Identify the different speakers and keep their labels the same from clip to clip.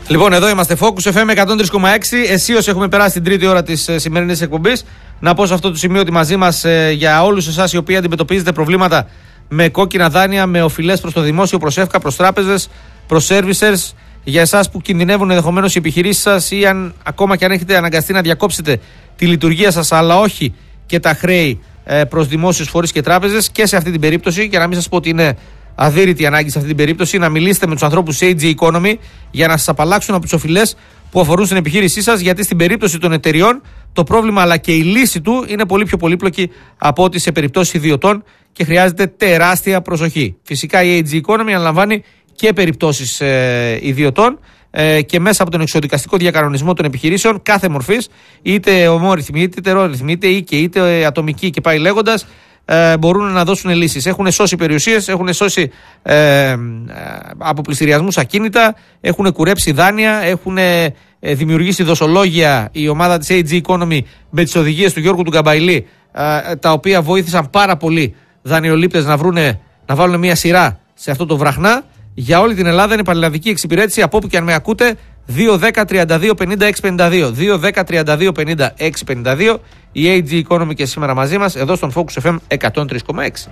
Speaker 1: Λοιπόν, εδώ είμαστε. Focus FM 103,6. Αισίως έχουμε περάσει την τρίτη ώρα της σημερινής εκπομπής. Να πω σε αυτό το σημείο ότι μαζί μας για όλους εσάς οι οποίοι αντιμετωπίζετε προβλήματα με κόκκινα δάνεια, με οφειλές προς το δημόσιο, προς ΕΦΚΑ, προς τράπεζες, προς servicers, για εσάς που κινδυνεύουν ενδεχομένως οι επιχειρήσεις σας ή ακόμα και αν έχετε αναγκαστεί να διακόψετε τη λειτουργία σας, αλλά όχι και τα χρέη προς δημόσιους φορείς και τράπεζες, και σε αυτή την περίπτωση, για να μην σας πω ότι είναι αδύρυτη ανάγκη σε αυτή την περίπτωση, να μιλήσετε με τους ανθρώπους AG Economy για να σας απαλλάξουν από τις οφειλές που αφορούν στην επιχείρησή σας, γιατί στην περίπτωση των εταιριών το πρόβλημα αλλά και η λύση του είναι πολύ πιο πολύπλοκη από ό,τι σε περιπτώσεις ιδιωτών και χρειάζεται τεράστια προσοχή. Φυσικά η AG Economy αναλαμβάνει και περιπτώσεις ιδιωτών και μέσα από τον εξοδικαστικό διακανονισμό των επιχειρήσεων κάθε μορφής, είτε ομόρυθμοι, είτε τερόρυθμοι, είτε οίκοι, είτε ατομικοί και πάει λέγοντας, μπορούν να δώσουν λύσεις. Έχουν σώσει περιουσίες, έχουν σώσει από πληστηριασμούς ακίνητα, έχουν κουρέψει δάνεια, έχουν δημιουργήσει δοσολόγια η ομάδα της AG Economy με τις οδηγίες του Γιώργου του Γκαμπαϊλή, τα οποία βοήθησαν πάρα πολύ δανειολήπτες να βάλουν μια σειρά σε αυτό το βραχνά. Για όλη την Ελλάδα είναι πανελλαδική εξυπηρέτηση, από όπου και αν με ακούτε. 2-10-32-50-6-52 2-10-32-50-6-52. Η AG Economy και σήμερα μαζί μας εδώ στον Focus FM 103,6.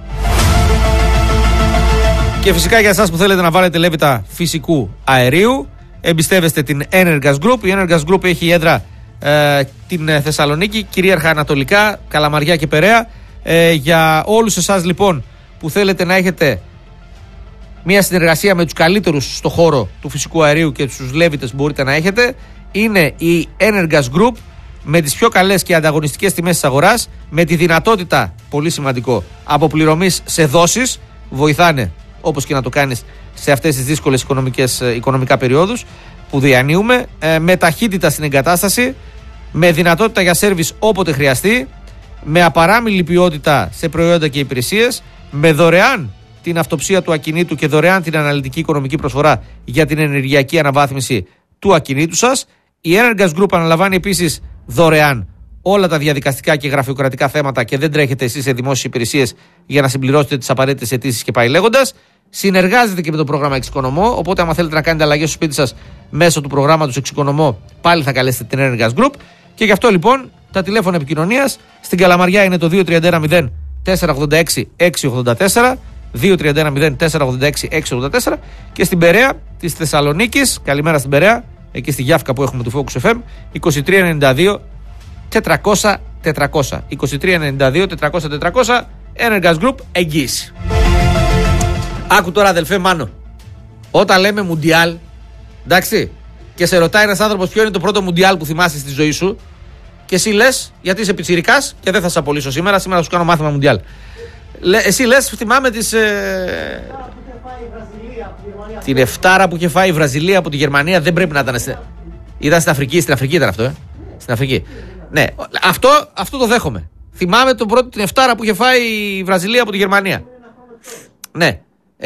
Speaker 1: Και φυσικά για εσάς που θέλετε να βάλετε λέβητα φυσικού αερίου, εμπιστεύεστε την Energas Group. Η Energas Group έχει έδρα την Θεσσαλονίκη, κυρίαρχα ανατολικά, Καλαμαριά και Περαία. Για όλους εσάς λοιπόν που θέλετε να έχετε μια συνεργασία με τους καλύτερους στο χώρο του φυσικού αερίου και τους λέβητες που μπορείτε να έχετε, είναι η Energas Group με τις πιο καλές και ανταγωνιστικές τιμές της αγοράς, με τη δυνατότητα, πολύ σημαντικό, αποπληρωμής σε δόσεις. Βοηθάνε όπως και να το κάνεις σε αυτές τις δύσκολες οικονομικά περιόδους που διανύουμε, με ταχύτητα στην εγκατάσταση, με δυνατότητα για σέρβις όποτε χρειαστεί, με απαράμιλη ποιότητα σε προϊόντα και υπηρεσίες, με δωρεάν την αυτοψία του ακινήτου και δωρεάν την αναλυτική οικονομική προσφορά για την ενεργειακή αναβάθμιση του ακινήτου σας. Η Energas Group αναλαμβάνει επίσης δωρεάν όλα τα διαδικαστικά και γραφειοκρατικά θέματα και δεν τρέχετε εσείς σε δημόσιες υπηρεσίες για να συμπληρώσετε τις απαραίτητες αιτήσεις και πάει λέγοντας. Συνεργάζεται και με το πρόγραμμα Εξοικονομώ, οπότε άμα θέλετε να κάνετε αλλαγές στο σπίτι σας μέσω του προγράμματος Εξοικονομώ, πάλι θα καλέσετε την Energas Group. Και γι' αυτό λοιπόν τα τηλέφωνα επικοινωνίας στην Καλαμαριά είναι το 2310 486 684. 2-31-0-486-684 και στην Περαία της Θεσσαλονίκης, καλημέρα στην Περαία, εκεί στη Γιάφκα που έχουμε του Focus FM, 2392 400 400. 2392 400 400. Energas Group, εγγύηση. Άκου τώρα αδελφέ Μάνο, όταν λέμε Μουντιάλ, εντάξει, και σε ρωτάει ένας άνθρωπος ποιο είναι το πρώτο Μουντιάλ που θυμάσαι στη ζωή σου, και εσύ λες, γιατί είσαι πιτσιρικάς και δεν θα σε απολύσω σήμερα θα σου κάνω μάθημα Μουντιάλ. Εσύ λες, θυμάμαι την εφτάρα που είχε φάει η Βραζιλία από τη Γερμανία. Δεν πρέπει να ήταν. Ήταν στην Αφρική. Στην Αφρική ήταν αυτό, Στην Αφρική. Ναι, αυτό το δέχομαι. Θυμάμαι την εφτάρα που είχε φάει η Βραζιλία από τη Γερμανία. Ναι.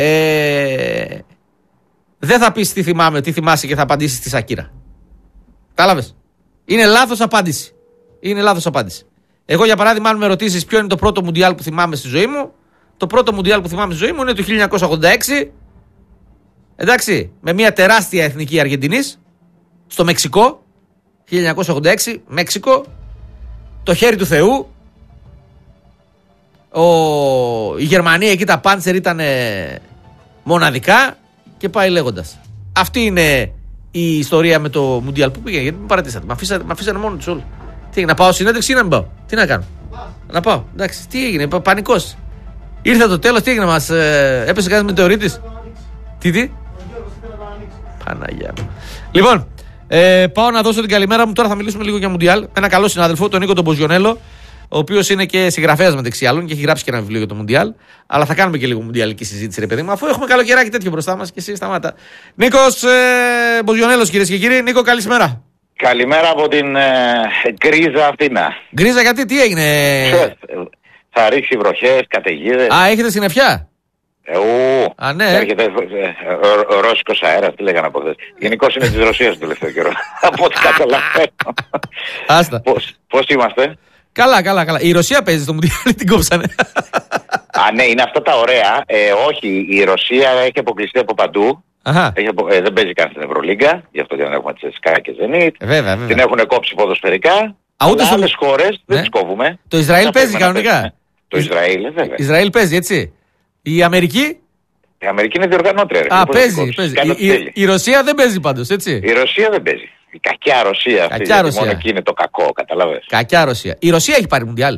Speaker 1: Δεν θα πεις τι θυμάσαι και θα απαντήσεις στη Σακύρα. Κατάλαβες. Είναι λάθος απάντηση. Εγώ, για παράδειγμα, αν με ρωτήσεις ποιο είναι το πρώτο Μουντιάλ που θυμάμαι στη ζωή μου, το πρώτο Μουντιάλ που θυμάμαι στη ζωή μου είναι το 1986. Εντάξει, με μια τεράστια εθνική Αργεντινής στο Μεξικό. 1986, Μέξικο. Το χέρι του Θεού. Η Γερμανία εκεί, τα πάντσερ ήταν μοναδικά και πάει λέγοντας. Αυτή είναι η ιστορία με το Μουντιάλ που πήγαινε. Γιατί με παρατήσατε, με αφήσανε μόνο τους όλοι. Τι έγινε, να πάω συνέντευξη ή να μην πάω? Τι να κάνω? Να πάω. Εντάξει, τι έγινε, πανικός. Ήρθε το τέλος, τι έγινε, μας έπεσε κάτι μετεωρίτης? Τι? Παναγιά μου. Λοιπόν, πάω να δώσω την καλημέρα μου. Τώρα θα μιλήσουμε λίγο για Μουντιάλ. Ένα καλό συνάδελφο, τον Νίκο τον Μποζιονέλο, ο οποίος είναι και συγγραφέας μεταξύ άλλων και έχει γράψει και ένα βιβλίο για το Μουντιάλ. Αλλά θα κάνουμε και λίγο μουντιαλική συζήτηση, ρε παιδί μου, αφού έχουμε καλοκαιράκι τέτοιο μπροστά μας και εσύ σταμάτα. Νίκος Μποζιονέλος, κυρίες και κύριοι. Νίκο, καλησπέρα.
Speaker 2: Καλημέρα από την γκρίζα Αθήνα.
Speaker 1: Γκρίζα γιατί, τι έγινε?
Speaker 2: Θα ρίξει βροχές, καταιγίδες.
Speaker 1: Α, έχετε συννεφιά? Ναι.
Speaker 2: Έρχεται ρώσικος αέρας, τι λέγανε από χθες. Γενικώς είναι της Ρωσίας το τελευταίο καιρό. Από ό,τι καταλαβαίνω.
Speaker 1: Άστα.
Speaker 2: Πώς είμαστε?
Speaker 1: Καλά. Η Ρωσία παίζει στο Μουντιάλ, την κόψανε.
Speaker 2: Ναι, είναι αυτά τα ωραία. Όχι, η Ρωσία έχει αποκλειστεί από παντού. Δεν παίζει καν στην Ευρωλίγκα, γι' αυτό δεν έχουμε τις ΣΚΑ και Zenit.
Speaker 1: Βέβαια.
Speaker 2: Την έχουν κόψει ποδοσφαιρικά. Αλλά άλλες χώρες δεν τις κόβουμε.
Speaker 1: Το Ισραήλ παίζει κανονικά.
Speaker 2: Το Ισραήλ, βέβαια.
Speaker 1: Ισραήλ παίζει, έτσι. Η Αμερική.
Speaker 2: Η Αμερική είναι διοργανώτρια.
Speaker 1: Παίζει. Η Ρωσία δεν παίζει πάντως, έτσι.
Speaker 2: Η Ρωσία δεν παίζει. Η κακιά Ρωσία αυτή. Μόνο εκεί είναι το κακό, καταλαβαίνεις.
Speaker 1: Κακιά Ρωσία. Η Ρωσία έχει πάρει Μουντιάλ.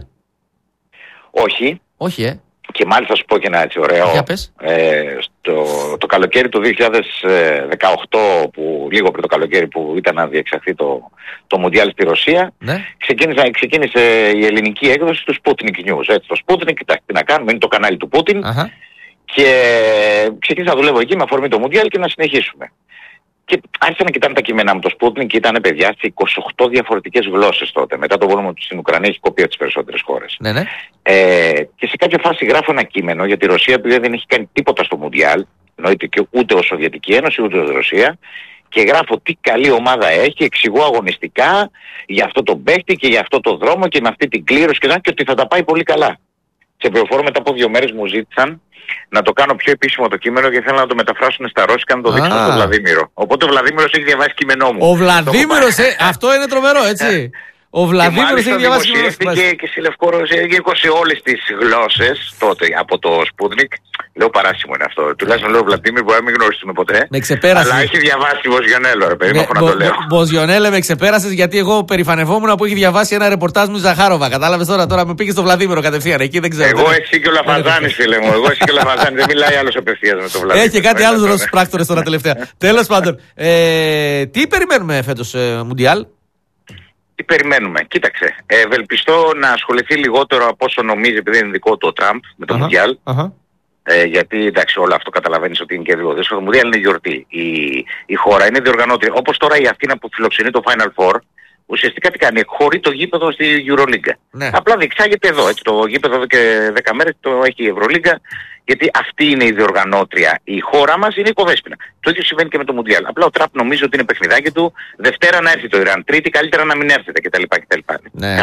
Speaker 2: Όχι. Και μάλιστα σου πω και ένα έτσι ωραίο. Το καλοκαίρι του 2018, λίγο πριν το καλοκαίρι που ήταν να διεξαχθεί το Μουντιάλ στη Ρωσία, ξεκίνησε η ελληνική έκδοση του Sputnik News. Έτσι, το Sputnik, τι να κάνουμε, είναι το κανάλι του Πούτιν. Και ξεκίνησα να δουλεύω εκεί με αφορμή το Μουντιάλ και να συνεχίσουμε. Και άρχισαν να κοιτάνε τα κείμενά μου το Sputnik και ήταν παιδιά σε 28 διαφορετικές γλώσσες τότε. Μετά το πόλεμο στην Ουκρανία έχει κοπεί από τις περισσότερες χώρες.
Speaker 1: Ναι.
Speaker 2: Και σε κάποια φάση γράφω ένα κείμενο για τη Ρωσία, επειδή δεν έχει κάνει τίποτα στο Μουντιάλ, εννοείται και ούτε ως Σοβιετική Ένωση ούτε ως Ρωσία, και γράφω τι καλή ομάδα έχει, εξηγώ αγωνιστικά για αυτό το παίχτη και για αυτό το δρόμο και με αυτή την κλήρωση και ότι θα τα πάει πολύ καλά. Σε πληροφόρο μετά από 2 μέρες μου ζήτησαν να το κάνω πιο επίσημο το κείμενο και θέλω να το μεταφράσουν στα ρώσικα να το δείξουν στον Βλαδίμηρο. Οπότε ο Βλαδίμηρος έχει διαβάσει κείμενό μου.
Speaker 1: Ο Βλαδίμηρος, αυτό είναι τρομερό, έτσι. Ο Βλαδίμηρος έχει διαβάσει κείμενό μου.
Speaker 2: Και στη Λευκορωσία και σε όλες τις γλώσσες τότε από το Sputnik. Λέω παράσιμο είναι αυτό. Τουλάχιστον λέω Βλαντίμιρ, μπορεί να μην γνωρίσουμε ποτέ.
Speaker 1: Με ξεπέρασε.
Speaker 2: Αλλά έχει διαβάσει Βοζιονέλο, ρε παιδί μου, να το λέω.
Speaker 1: Βοζιονέλε, με ξεπέρασες γιατί εγώ περηφανευόμουν που έχει διαβάσει ένα ρεπορτάζ μου Ζαχάροβα. Κατάλαβες τώρα με πήγε στο Βλαδίμηρο κατευθείαν. Εκεί δεν ξέρω.
Speaker 2: Εγώ εσύ και ο Λαφαζάνης, φίλε μου. Εγώ εσύ και ο Λαφαζάνης. Δεν μιλάει άλλος απευθείας με το Βλαδίμηρο.
Speaker 1: Έχει και κάτι άλλους Ρώσους πράκτορες τώρα τελευταία. Τέλος πάντων. Τι περιμένουμε φέτος Μουντιάλ?
Speaker 2: Τι περιμένουμε? Κοίταξε. Ευελπιστώ να ασχοληθεί λιγότερο από όσο νομίζει, επειδή είναι δικό του ο Τραμπ με το Μουντιάλ. Γιατί εντάξει, όλο αυτό καταλαβαίνεις ότι είναι και λίγο δύσκολο. Το Μουντιάλ είναι γιορτή. Η χώρα είναι διοργανώτρια. Όπως τώρα η Αθήνα που φιλοξενεί το Final Four, ουσιαστικά τι κάνει? Εκχωρεί το γήπεδο στη Euroliga. Ναι. Απλά διεξάγεται εδώ. Έτσι, το γήπεδο εδώ και 10 μέρες το έχει η Euroliga, γιατί αυτή είναι η διοργανώτρια. Η χώρα μας είναι η Κοδέσποινα. Το ίδιο συμβαίνει και με το Μουντιάλ. Απλά ο Τραμπ νομίζει ότι είναι παιχνιδάκι του. Δευτέρα να έρθει το Ιράν. Τρίτη καλύτερα να μην έρθετε κτλ.
Speaker 1: Ναι,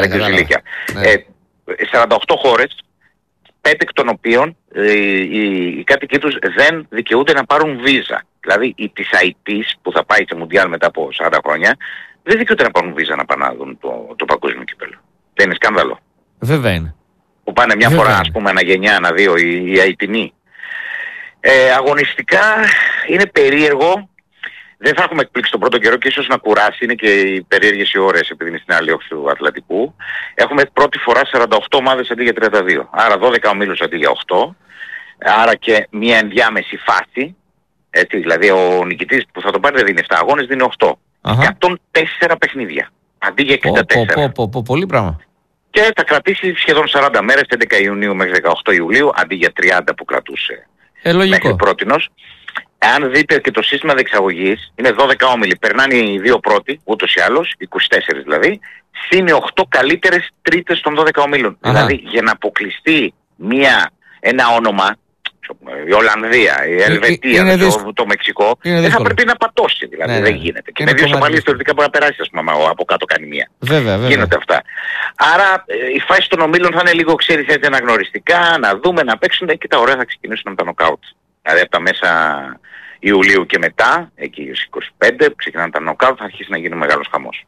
Speaker 2: 48 χώρες, 5 εκ των οποίων οι κάτοικοι τους δεν δικαιούνται να πάρουν βίζα. Δηλαδή τις ΑΙΤΙΣ που θα πάει σε Μουντιάλ μετά από 40 χρόνια δεν δικαιούνται να πάρουν βίζα να πάνε να δουν το παγκόσμιο κύπελλο. Δεν είναι σκάνδαλο?
Speaker 1: Βέβαια είναι.
Speaker 2: Που πάνε μια φορά, ας πούμε, ένα γενιά, ένα δύο οι ΑΙΤΙΝΙ. Αγωνιστικά είναι περίεργο. Δεν θα έχουμε εκπλήξει τον πρώτο καιρό και ίσως να κουράσει. Είναι και οι περίεργες οι ώρες επειδή είναι στην άλλη όχθη του Ατλαντικού. Έχουμε πρώτη φορά 48 ομάδες αντί για 32. Άρα 12 ομίλους αντί για 8. Άρα και μια ενδιάμεση φάση. Έτσι, δηλαδή ο νικητής που θα το πάρει δεν δίνει 7 αγώνες, δίνει 8. 104 παιχνίδια αντί για 64.
Speaker 1: Πολύ πράγμα.
Speaker 2: Και θα κρατήσει σχεδόν 40 μέρες, 11 Ιουνίου μέχρι 18 Ιουλίου, αντί για 30 που κρατούσε μέχρι πρότινος. Αν δείτε και το σύστημα διεξαγωγής, είναι 12 όμιλοι. Περνάνε οι 2 πρώτοι, ούτως ή άλλως, 24 δηλαδή, συν οι 8 καλύτερες τρίτες των 12 ομίλων. Δηλαδή για να αποκλειστεί ένα όνομα, η Ολλανδία, η Ελβετία, το Μεξικό, δεν θα πρέπει να πατώσει, δηλαδή δεν γίνεται. Και με 2 Σομαλίες θεωρητικά μπορεί να περάσει, ας πούμε, από κάτω κάνει μία.
Speaker 1: Βέβαια.
Speaker 2: Γίνονται αυτά. Άρα η φάση των ομίλων θα είναι λίγο, ξέρεις, έτσι αναγνωριστικά, να δούμε, να παίξουν και τα ωραία θα ξεκινήσουν με τα νοκάουτ. Δηλαδή από τα μέσα Ιουλίου και μετά, εκεί στις 25, που ξεκινάνε τα νοκάουτ, θα αρχίσει να γίνει μεγάλος χαμός.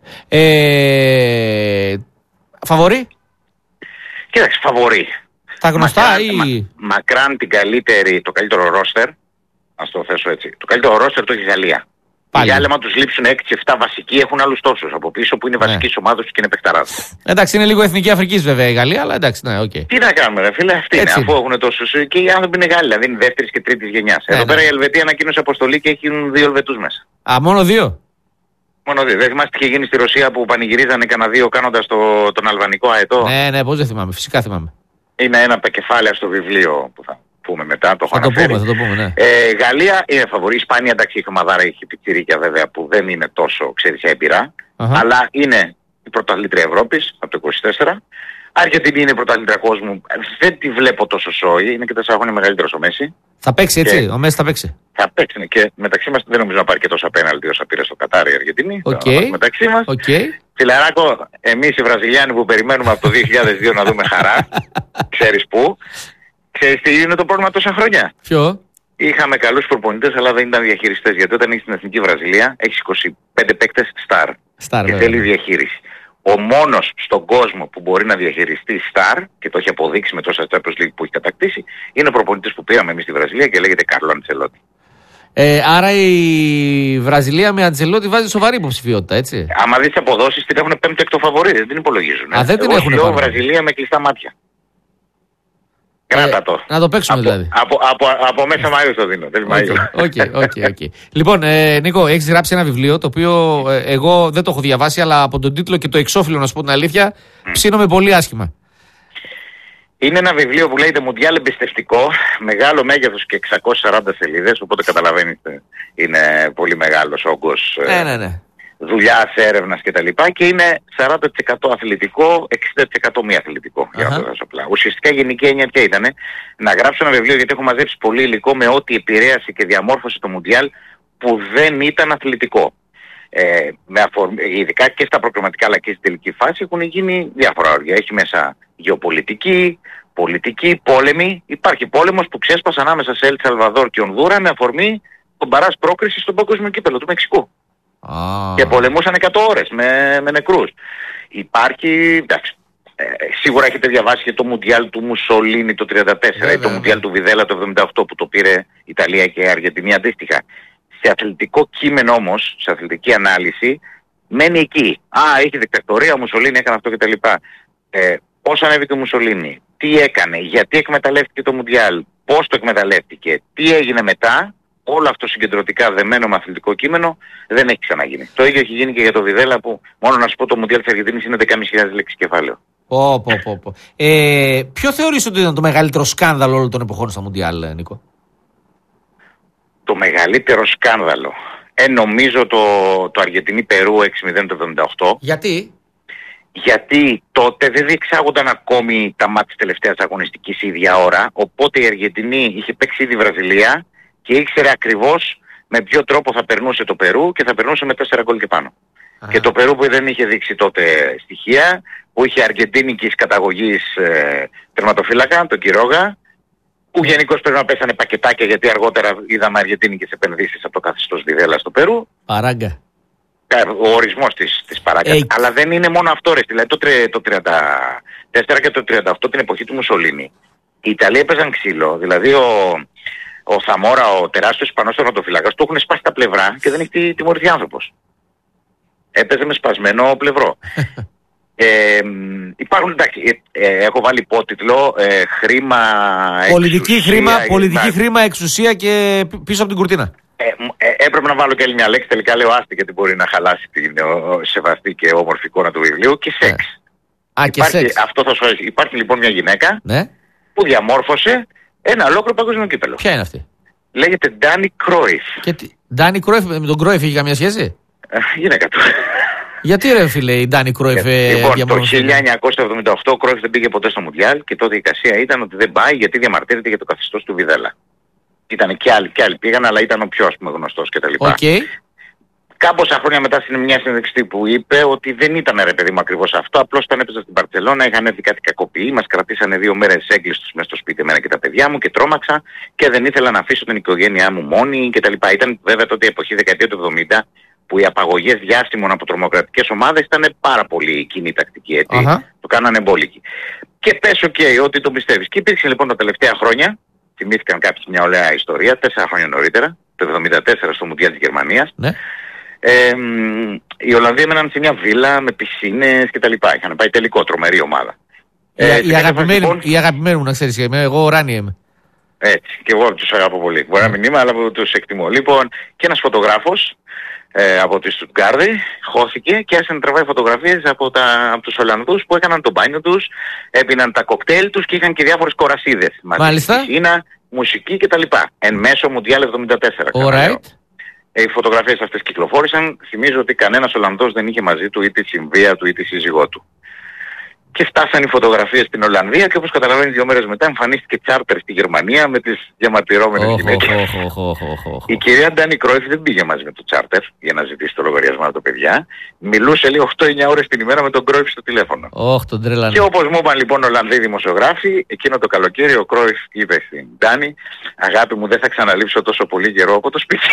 Speaker 1: Φαβορί?
Speaker 2: Κοίταξε, φαβορί.
Speaker 1: Τα γνωστά
Speaker 2: μακράν το καλύτερο ρόστερ, ας το θέσω έτσι. Το καλύτερο ρόστερ το έχει η Γαλλία. Οι Γάλλοι, άμα τους λείψουν 6-7 βασικοί, έχουν άλλους τόσους από πίσω που είναι βασικής ομάδος και είναι παιχταράδες.
Speaker 1: Εντάξει, είναι λίγο εθνική Αφρικής βέβαια η Γαλλία, αλλά εντάξει, ναι, οκ.
Speaker 2: Τι να κάνουμε, ρε φίλε, αυτοί είναι, αφού έχουν τόσους. Και οι άνθρωποι είναι Γάλλοι, δηλαδή είναι δεύτερης και τρίτης γενιάς. Εδώ πέρα η Ελβετία ανακοίνωσε αποστολή και έχουν 2 Ελβετούς μέσα.
Speaker 1: Μόνο 2.
Speaker 2: Μόνο 2. Δεν θυμάστε τι είχε γίνει στη Ρωσία που πανηγυρίζανε κανένα 2 κάνοντας τον αλβανικό αετό?
Speaker 1: Ναι, πώς δεν θυμάμαι, φυσικά θυμάμαι.
Speaker 2: Είναι ένα από τα κεφάλαια στο βιβλίο που θα πούμε μετά, το έχω
Speaker 1: αναφέρει. Θα το πούμε, ναι.
Speaker 2: Γαλλία είναι φαβορή. Η Ισπανία, εντάξει, έχει ομαδάρα, έχει πιτσιρίκια βέβαια που δεν είναι τόσο, ξέρεις, έμπειρα. Αλλά είναι η πρωταθλήτρια Ευρώπης από το 24. Αργεντινή είναι η πρωταθλήτρια κόσμου. Δεν τη βλέπω τόσο σόη. Είναι και 4 χρόνια μεγαλύτερος ο Μέση.
Speaker 1: Θα παίξει έτσι, ο Μέση θα παίξει.
Speaker 2: Θα παίξει, ναι. Και μεταξύ μας δεν νομίζω να πάρει και τόσα πέναλτι όσα πήρε στο Κατάρι η Αργεντινή. Μεταξύ μας. Φιλαράκο, εμείς οι Βραζιλιάνοι που περιμένουμε από το 2002 να δούμε χαρά, ξέρεις πού, ξέρεις τι είναι το πρόβλημα τόσα χρόνια?
Speaker 1: Ποιο?
Speaker 2: είχαμε καλούς προπονητές, αλλά δεν ήταν διαχειριστές. Γιατί όταν έχεις την Εθνική Βραζιλία, έχεις 25 παίκτες star και θέλει διαχείριση. Ο μόνος στον κόσμο που μπορεί να διαχειριστεί star, και το έχει αποδείξει με τόσα Champions League που έχει κατακτήσει, είναι ο προπονητής που πήραμε εμείς στη Βραζιλία και λέγεται Κάρλο Αντσελότη.
Speaker 1: Άρα η Βραζιλία με Αντσελότη βάζει σοβαρή υποψηφιότητα, έτσι.
Speaker 2: Άμα δεις αποδόσεις, την έχουν 5ο φαβορί, δεν την υπολογίζουν.
Speaker 1: Δεν την έχουν πάρει.
Speaker 2: Βραζιλία με κλειστά μάτια. Κράτα το.
Speaker 1: Να το παίξουμε δηλαδή.
Speaker 2: Από μέσα Μάιο το δίνω.
Speaker 1: Okay. Λοιπόν, Νίκο, έχεις γράψει ένα βιβλίο το οποίο εγώ δεν το έχω διαβάσει, αλλά από τον τίτλο και το εξώφυλλο, να σου πω την αλήθεια, ψήνομαι πολύ άσχημα.
Speaker 2: Είναι ένα βιβλίο που λέγεται Μουντιάλ εμπιστευτικό, μεγάλο μέγεθος και 640 σελίδες, οπότε καταλαβαίνετε είναι πολύ μεγάλος όγκος δουλειάς, έρευνας κτλ. Και είναι 40% αθλητικό, 60% μη αθλητικό. Για να το δώσω απλά. Ουσιαστικά η γενική έννοια ποια ήταν? Να γράψω ένα βιβλίο, γιατί έχω μαζέψει πολύ υλικό με ό,τι επηρέασε και διαμόρφωσε το Μουντιάλ που δεν ήταν αθλητικό. Ειδικά και στα προκριματικά αλλά και στην τελική φάση έχουν γίνει διάφορα όργια. Έχει μέσα γεωπολιτική, πολιτική, πόλεμη. Υπάρχει πόλεμος που ξέσπασε ανάμεσα σε Ελ Σαλβαδόρ και Ονδούρα με αφορμή τον παράς πρόκριση στον παγκόσμιο κύπελλο του Μεξικού. Και πολεμούσαν 100 ώρες με νεκρούς. Υπάρχει, εντάξει, σίγουρα έχετε διαβάσει και το Μουντιάλ του Μουσολίνι το 1934 ή το Μουντιάλ του Βιδέλα το 1978 που το πήρε Ιταλία και Αργεντινή αντίστοιχα. Σε αθλητικό κείμενο όμως, σε αθλητική ανάλυση, μένει εκεί. Έχει δικτατορία, ο Μουσολίνι έκανε αυτό κτλ. Πώς ανέβηκε ο Μουσολίνι, τι έκανε, γιατί εκμεταλλεύτηκε το Μουντιάλ, πώς το εκμεταλλεύτηκε, τι έγινε μετά, όλο αυτό συγκεντρωτικά δεμένο με αθλητικό κείμενο δεν έχει ξαναγίνει. Το ίδιο έχει γίνει και για το Βιδέλα που, μόνο να σου πω, το Μουντιάλ της Αργεντινής είναι 10.500 λέξεις κεφάλαιο.
Speaker 1: Ποιο θεωρείς ότι ήταν το μεγαλύτερο σκάνδαλο όλων των εποχών στα Μουντιάλ, Νίκο?
Speaker 2: Το μεγαλύτερο σκάνδαλο. Νομίζω το Αργεντινή-Περού 6-0 το 78. Γιατί τότε δεν διεξάγονταν ακόμη τα μάτς της τελευταίας αγωνιστικής ίδια ώρα, οπότε η Αργεντινή είχε παίξει ήδη Βραζιλία και ήξερε ακριβώς με ποιο τρόπο θα περνούσε το Περού και θα περνούσε με 4 γκολ και πάνω. Και το Περού που δεν είχε δείξει τότε στοιχεία, που είχε αργεντίνικης καταγωγής τερματοφύλακα, τον Κιρόγα, που γενικώς πρέπει να πέσανε πακετάκια γιατί αργότερα είδαμε αργεντίνικες επενδύσεις από το καθεστώς Βιδέλα στο Περού.
Speaker 1: Παράγκα.
Speaker 2: Ο ορισμός της παράγκας. Αλλά δεν είναι μόνο αυτό ρε. Δηλαδή το 34 και το 38 την εποχή του Μουσολίνι οι Ιταλοί έπαιζαν ξύλο. Δηλαδή ο Θαμόρα, ο τεράστιος Ισπανός τερματοφύλακας, του έχουν σπάσει τα πλευρά και δεν έχει τιμωρηθεί άνθρωπος. Έπαιζε με σπασμένο πλευρό. Υπάρχουν, εντάξει, έχω βάλει υπότιτλο χρήμα,
Speaker 1: πολιτική χρήμα, εξουσία και πίσω από την κουρτίνα.
Speaker 2: Έπρεπε να βάλω και άλλη μια λέξη, τελικά λέω άστη γιατί μπορεί να χαλάσει την σεβαστή και όμορφη εικόνα του βιβλίου, και σεξ. Υπάρχει λοιπόν μια γυναίκα που διαμόρφωσε ένα ολόκληρο παγκόσμιο κύπελλο.
Speaker 1: Ποια είναι αυτή?
Speaker 2: Λέγεται Ντάνι Κρόιφ.
Speaker 1: Ντάνι Κρόιφ, με τον Κρόιφ είχε καμία σχέση?
Speaker 2: Γυναίκα του.
Speaker 1: Γιατί ρε φίλε η Ντάνι Κρόιφ
Speaker 2: διαμόρφωσε? Το 1978 ο Κρόιφ δεν πήγε ποτέ στο Μουντιάλ και τότε η εικασία ήταν ότι δεν πάει γιατί διαμαρτύρεται για το καθεστώς του Βιδέλα. Ήταν και άλλοι πήγαν, αλλά ήταν ο πιο γνωστός κτλ. Κάμποσα χρόνια μετά στην μια συνέντευξη που είπε ότι δεν ήταν ρε παιδί μου ακριβώς αυτό, απλώς όταν έπαιζα στην Μπαρτσελώνα είχαν έρθει κάτι κακοποιοί, μας κρατήσανε 2 μέρες έγκλειστους μέσα στο σπίτι εμένα και τα παιδιά μου και τρόμαξα και δεν ήθελα να αφήσω την οικογένειά μου μόνη κτλ. Ήταν βέβαια τότε η εποχή δεκαετία του 70 που οι απαγωγές διάστημων από τρομοκρατικές ομάδες ήταν πάρα πολύ κοινή τακτική, έτσι. Το κάνανε εμπόλικοι. Και πες ότι το πιστεύεις. Και υπήρξε λοιπόν τα τελευταία χρόνια, θυμήθηκαν κάποιοι μια ωραία ιστορία, 4 χρόνια νωρίτερα, το 1974 στο Μουντιάλ της Γερμανίας. Οι Ολλανδοί έμεναν σε μια βίλα με πισίνες κτλ. Είχαν πάει τελικό, τρομερή ομάδα.
Speaker 1: Η αγαπημένη μου, να ξέρεις, εγώ ο Ράνι είμαι.
Speaker 2: Έτσι, και εγώ τους αγαπώ πολύ. Μπορεί να μην είμαι, αλλά τους εκτιμώ. Λοιπόν, και ένας φωτογράφος από τη Στουτγκάρδη χώθηκε και άρχισε να τραβάει φωτογραφίες από τους Ολλανδούς που έκαναν το μπάνιο τους, έπιναν τα κοκτέιλ τους και είχαν και διάφορες κορασίδες.
Speaker 1: Μάλιστα.
Speaker 2: Πισίνα, μουσική κτλ. Εν μέσω Μουντιάλ 74. Οι φωτογραφίες αυτές κυκλοφόρησαν. Θυμίζω ότι κανένας Ολλανδός δεν είχε μαζί του ή τη συμβία του ή τη σύζυγό του. Και φτάσαν οι φωτογραφίες στην Ολλανδία και όπως καταλαβαίνεις 2 μέρες μετά εμφανίστηκε τσάρτερ στη Γερμανία με τις διαμαρτυρόμενες γυναίκες. Η κυρία Ντάνι Κρόιφ δεν πήγε μαζί με το τσάρτερ για να ζητήσει το λογαριασμό από τα παιδιά. Μιλούσε λίγο 8-9 ώρες την ημέρα με τον Κρόιφ στο τηλέφωνο. Και όπως μου είπαν λοιπόν Ολλανδοί δημοσιογράφοι, εκείνο το καλοκαίρι ο Κρόιφ είπε στην Ντάνι, αγάπη μου δεν θα ξαναλείψω τόσο πολύ καιρό από το σπίτι.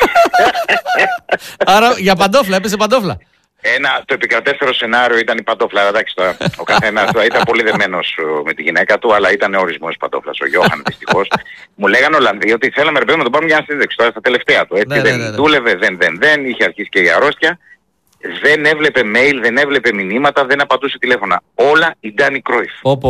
Speaker 1: Άρα για παντόφλα, έπεσε παντόφλα.
Speaker 2: Το επικρατέστερο σενάριο ήταν η παντόφλα. Εντάξει, τώρα, ο καθένας ήταν πολύ δεμένος με τη γυναίκα του, αλλά ήταν ορισμός παντόφλας. Ο Γιώχαν δυστυχώς. Μου λέγανε Ολλανδοί ότι θέλαμε ρε παιδί να τον πάμε για να συνδέξει. Τώρα στα τελευταία του. Έτσι, δεν δούλευε, δεν, είχε αρχίσει και η αρρώστια. Δεν έβλεπε mail, δεν έβλεπε μηνύματα, δεν απαντούσε τηλέφωνα. Όλα η Ντάνι Κρόιφ.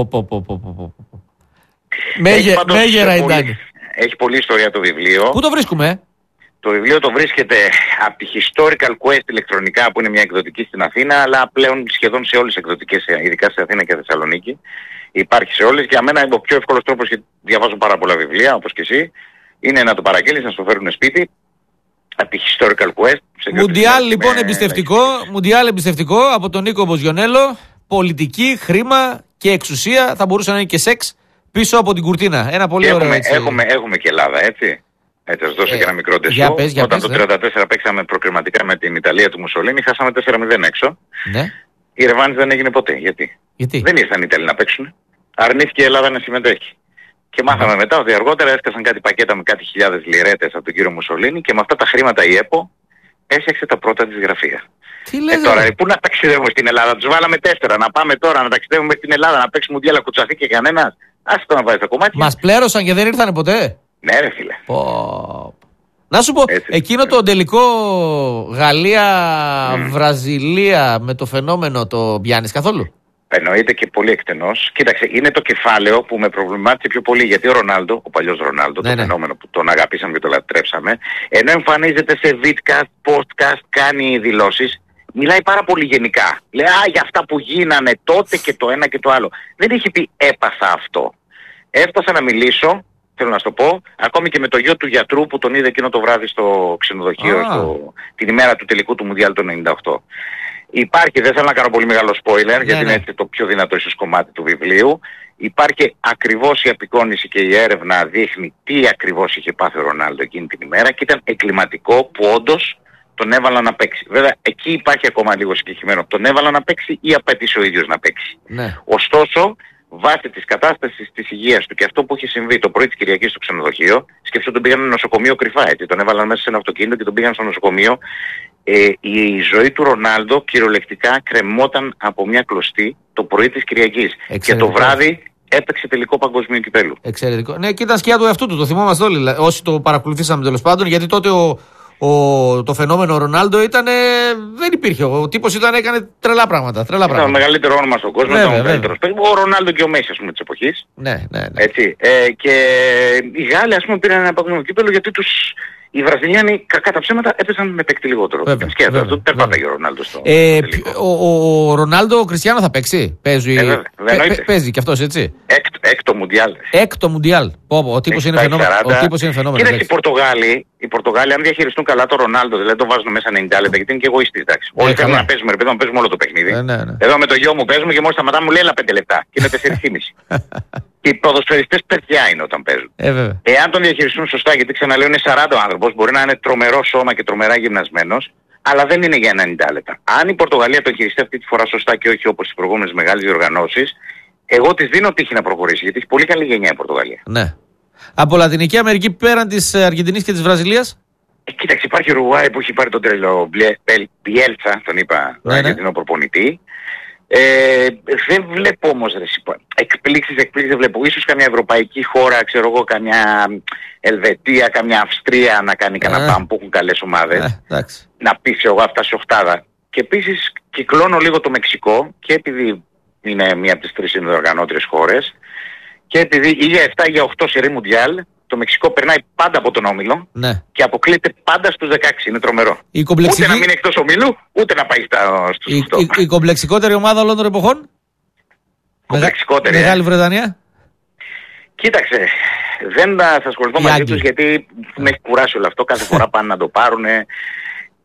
Speaker 1: Μέγερα η Ντάνι.
Speaker 2: Έχει πολλή ιστορία το βιβλίο.
Speaker 1: Πού το βρίσκουμε?
Speaker 2: Το βιβλίο το βρίσκεται από τη Historical Quest ηλεκτρονικά που είναι μια εκδοτική στην Αθήνα, αλλά πλέον σχεδόν σε όλες τις εκδοτικές, ειδικά σε Αθήνα και Θεσσαλονίκη. Υπάρχει σε όλες και για μένα ο πιο εύκολος τρόπος, γιατί διαβάζω πάρα πολλά βιβλία όπως και εσύ, είναι να το παραγγείλεις, να στο φέρουν σπίτι από τη Historical Quest.
Speaker 1: Μουντιάλ λοιπόν εμπιστευτικό από τον Νίκο Μποζιονέλο, πολιτική, χρήμα και εξουσία, θα μπορούσε να είναι και σεξ πίσω από την κουρτίνα. Ένα πολύ ωραίο έτσι.
Speaker 2: Έχουμε και Ελλάδα, έτσι. Έτσι, θα σας δώσω και ένα μικρό τεσσό. Όταν το 1934 παίξαμε προκριματικά με την Ιταλία του Μουσολίνη, χάσαμε 4-0 έξω.
Speaker 1: Ναι.
Speaker 2: Η ρεβάνης δεν έγινε ποτέ. Γιατί? Δεν ήρθαν οι Ιταλοί να παίξουν. Αρνήθηκε η Ελλάδα να συμμετέχει. Και μάθαμε μετά ότι αργότερα έσκασαν κάτι πακέτα με κάτι χιλιάδες λιρέτες από τον κύριο Μουσολίνη και με αυτά τα χρήματα η ΕΠΟ έσεξε τα πρώτα της γραφεία.
Speaker 1: Τι λέτε?
Speaker 2: Τώρα, πού να ταξιδεύουμε στην Ελλάδα? Τους βάλαμε 4. Να πάμε τώρα να ταξιδεύουμε στην Ελλάδα, να παίξουμε μουντιάλ, κουτσαθεί και κανένας. Άσε το να πάει στο κομμάτι.
Speaker 1: Μας πλέρωσαν και δεν ήρθανε ποτέ.
Speaker 2: Ναι ρε φίλε.
Speaker 1: Να σου πω, εκείνο το τελικό Γαλλία-Βραζιλία με το φαινόμενο το πιάνεις καθόλου?
Speaker 2: Εννοείται και πολύ εκτενώς. Κοίταξε, είναι το κεφάλαιο που με προβλημάτισε πιο πολύ, γιατί ο Ρονάλντο, ο παλιός Ρονάλντο, το φαινόμενο που τον αγαπήσαμε και τον λατρέψαμε, ενώ εμφανίζεται σε vidcast, podcast, κάνει δηλώσεις, μιλάει πάρα πολύ γενικά. Λέει για αυτά που γίνανε τότε και το ένα και το άλλο. Δεν έχει πει έπαθα αυτό. Έφτασα να μιλήσω, θέλω να σου το πω, ακόμη και με το γιο του γιατρού που τον είδε εκείνο το βράδυ στο ξενοδοχείο την ημέρα του τελικού του Μουντιάλ το 98. Υπάρχει, δεν θέλω να κάνω πολύ μεγάλο spoiler, γιατί είναι έτσι το πιο δυνατό ίσως κομμάτι του βιβλίου. Υπάρχει ακριβώς η απεικόνηση και η έρευνα δείχνει τι ακριβώς είχε πάθει ο Ρονάλντο εκείνη την ημέρα και ήταν εγκληματικό που όντως τον έβαλαν να παίξει. Βέβαια εκεί υπάρχει ακόμα λίγο συγκεκριμένο. Τον έβαλαν να παίξει ή απέτησε ο ίδιος να παίξει.
Speaker 1: Ναι.
Speaker 2: Ωστόσο, βάσει της κατάστασης της υγείας του και αυτό που είχε συμβεί το πρωί της Κυριακής στο ξενοδοχείο, σκεφτώ τον πήγαν στο νοσοκομείο κρυφά, έτσι. Τον έβαλαν μέσα σε ένα αυτοκίνητο και τον πήγαν στο νοσοκομείο. Η ζωή του Ρονάλντο κυριολεκτικά κρεμόταν από μια κλωστή το πρωί της Κυριακής. Και το βράδυ έπαιξε τελικό παγκοσμίου κυπέλλου.
Speaker 1: Εξαιρετικό. Ναι, και ήταν σκιά του εαυτού του, το θυμόμαστε όλοι. Όσοι το παρακολουθήσαμε τέλος πάντων, γιατί τότε το φαινόμενο Ρονάλντο ήταν. Δεν υπήρχε. Ο τύπος έκανε τρελά πράγματα.
Speaker 2: Ήταν το μεγαλύτερο όνομα στον κόσμο. Ήταν ο μεγαλύτερος. Ο Ρονάλντο και ο Μέση, ας πούμε, της εποχής.
Speaker 1: Ναι.
Speaker 2: Έτσι. Και οι Γάλλοι, ας πούμε, πήραν ένα παγκοσμίο κύπελλο γιατί οι Βραζιλιάνοι κακά τα ψέματα έπαιζαν με παίκτη λιγότερο. Σκέφτομαι, αυτό περπάταγε ο Ρονάλντο στο.
Speaker 1: Ο Ρονάλντο, ο Κριστιάνο θα παίξει. Παίζει κι αυτός, έτσι.
Speaker 2: Έκτο Μουντιάλ.
Speaker 1: Έκτο Μουντιάλ. Ο τύπος είναι φαινόμενο.
Speaker 2: Κοίταξε, οι Πορτογάλοι, αν διαχειριστούν καλά τον Ρονάλντο, δηλαδή τον βάζουν μέσα 90 λεπτά, γιατί είναι και εγωιστής. Όλοι θέλουν να παίζουμε, να παίζουμε όλο το παιχνίδι. Εδώ με το γιο μου παίζουμε και μόλις σταματάμε μου λέει 5 λεπτά. Και είναι 4,5. Οι ποδοσφαιριστές παιδιά είναι όταν παίζουν. Εάν τον διαχειριστούν σωστά, γιατί ξαναλέω είναι 40 ο άνθρωπος, μπορεί να είναι τρομερό σώμα και τρομερά γυμνασμένος, αλλά δεν είναι για 90 λεπτά. Αν η Πορτογαλία τον χειριστεί αυτή τη φορά σωστά και όχι όπως τις προηγούμενες μεγάλες διοργανώσεις, εγώ της δίνω τύχη να προχωρήσει, γιατί έχει πολύ καλή γενιά η Πορτογαλία.
Speaker 1: Ναι. Από Λατινική Αμερική πέραν της Αργεντινής και της Βραζιλίας.
Speaker 2: Κοίταξε, υπάρχει ο Ουρουγουάη που έχει πάρει τον τρελό Μπιέλτσα, τον είπα, τον Αργεντινό προπονητή. Δεν βλέπω όμως εκπλήξεις δεν βλέπω. Ίσως καμιά ευρωπαϊκή χώρα, ξέρω εγώ, καμιά Ελβετία, καμιά Αυστρία να κάνει κανένα πάμπ που έχουν καλές ομάδες. Να πεις εγώ αυτά σε οχτάδα. Και επίσης κυκλώνω λίγο το Μεξικό και επειδή είναι μία από τις 3 συνδιοργανώτριες χώρες και επειδή ή για 7 ή για 8 σερί Μουντιάλ, το Μεξικό περνάει πάντα από τον όμιλο και αποκλείεται πάντα στους 16. Είναι τρομερό. Ούτε να μην είναι εκτός ομίλου, ούτε να πάει στους 8.
Speaker 1: Η κομπλεξικότερη ομάδα όλων των εποχών.
Speaker 2: Κομπλεξικότερη.
Speaker 1: Μεγάλη Βρετανία.
Speaker 2: Κοίταξε, δεν θα ασχοληθώ μαζί τους γιατί με έχει κουράσει όλο αυτό. Κάθε φορά πάνε να το πάρουν.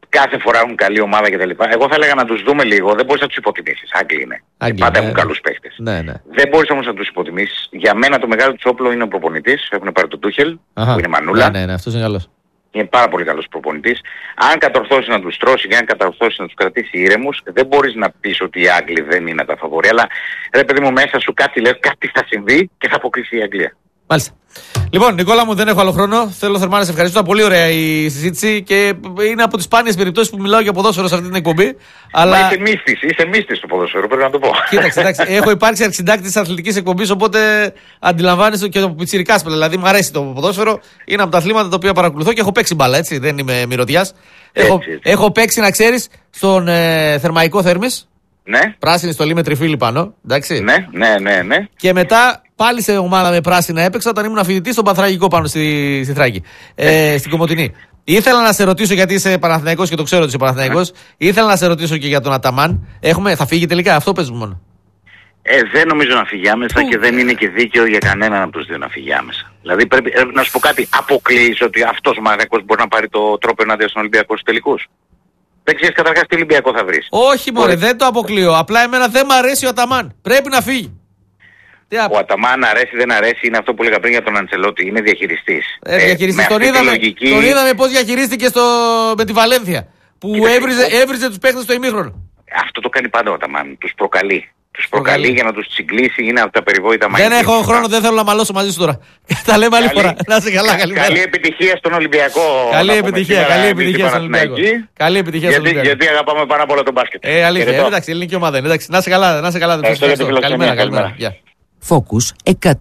Speaker 2: κάθε φορά έχουν καλή ομάδα κτλ. Εγώ θα έλεγα να τους δούμε λίγο, δεν μπορείς να τους υποτιμήσεις. Άγγλοι είναι. Πάντα έχουν καλούς παίχτες.
Speaker 1: Ναι.
Speaker 2: Δεν μπορείς όμως να τους υποτιμήσεις. Για μένα το μεγάλο τους όπλο είναι ο προπονητής. Έχουν πάρει το Τούχελ, που είναι μανούλα.
Speaker 1: Ναι, αυτός είναι καλός.
Speaker 2: Είναι πάρα πολύ καλός προπονητής. Αν κατορθώσει να τους τρώσει και αν κατορθώσει να τους κρατήσει ήρεμους, δεν μπορείς να πεις ότι οι Άγγλοι δεν είναι τα φαβορί. Αλλά ρε παιδί μου, μέσα σου κάτι λες, κάτι θα συμβεί και θα αποκλείσει η Αγγλία.
Speaker 1: Μάλιστα. Λοιπόν, Νικόλα μου, δεν έχω άλλο χρόνο. Θέλω θερμά να σε ευχαριστώ. Πολύ ωραία η συζήτηση και είναι από τις σπάνιες περιπτώσεις που μιλάω για ποδόσφαιρο σε αυτή την εκπομπή. Αλλά
Speaker 2: είσαι μύστης στο ποδόσφαιρο, πρέπει να το πω.
Speaker 1: Κοίταξε, εντάξει, έχω υπάρξει αρχισυντάκτης της αθλητικής εκπομπής, οπότε αντιλαμβάνεσαι και το πιτσιρικάς. Δηλαδή, μου αρέσει το ποδόσφαιρο. Είναι από τα αθλήματα τα οποία παρακολουθώ και έχω παίξει μπάλα, έτσι. Δεν είμαι μυρωδιάς. Έχω παίξει, να ξέρεις, στον Θερμαϊκό Θέρμης.
Speaker 2: Ναι.
Speaker 1: Πράσινη στολή με τριφύλι πάνω. Εντάξει.
Speaker 2: Ναι.
Speaker 1: Και μετά πάλι σε ομάδα με πράσινα έπαιξα όταν ήμουν φοιτητής στον Πανθρακικό πάνω στη Θράκη. Στην Κομοτηνή. Ήθελα να σε ρωτήσω, γιατί είσαι Παναθηναϊκός και το ξέρω ότι είσαι Παναθηναϊκός. Ήθελα να σε ρωτήσω και για τον Αταμάν. Θα φύγει τελικά, αυτό παίζουμε μόνο.
Speaker 2: Δεν νομίζω να φύγει άμεσα και δεν είναι και δίκαιο για κανέναν από τους δύο να φύγει άμεσα. Δηλαδή πρέπει να σου πω κάτι. Αποκλείεις ότι αυτός ο Παναθηναϊκός μπορεί να πάρει το τρόπο ενάντια στον Ολυμπιακό στους τελικούς? Δεν ξέρεις καταρχάς τι Ολυμπιακό θα βρεις.
Speaker 1: Όχι μωρέ, δεν το αποκλείω. Απλά εμένα δεν μ' αρέσει ο Αταμάν. Πρέπει να φύγει.
Speaker 2: Ο Αταμάν αρέσει δεν αρέσει, είναι αυτό που λέγα πριν για τον Αντσελότη. Είναι διαχειριστής.
Speaker 1: Διαχειριστής. Τον είδαμε πώς διαχειρίστηκε με τη Βαλένθια. Που έβριζε τους παίκτες στο ημίχρονο.
Speaker 2: Αυτό το κάνει πάντα ο Αταμάν. Τους προκαλεί. Τους προκαλεί για να τους τσιγκλίσει, είναι από τα περιβόητα μαγικά.
Speaker 1: Δεν έχω χρόνο, δεν θέλω να μαλώσω μαζί σου τώρα. Τα λέμε άλλη φορά. Να είσαι καλά,
Speaker 2: καλή επιτυχία στον Ολυμπιακό.
Speaker 1: Καλή επιτυχία στον Ολυμπιακό. Καλή επιτυχία στον Ολυμπιακό.
Speaker 2: Γιατί αγαπάμε πάρα πολύ τον μπάσκετ.
Speaker 1: Αλήθεια, εντάξει, ελληνική ομάδα είναι. Να είσαι καλά. Καλημέρα.
Speaker 3: Focus